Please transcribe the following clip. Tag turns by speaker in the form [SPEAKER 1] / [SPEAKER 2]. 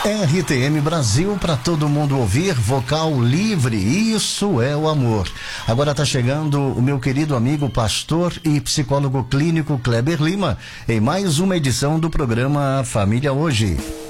[SPEAKER 1] RTM Brasil, para todo mundo ouvir, vocal livre, isso é o amor. Agora está chegando o meu querido amigo pastor e psicólogo clínico Kleber Lima, em mais uma edição do programa Família Hoje.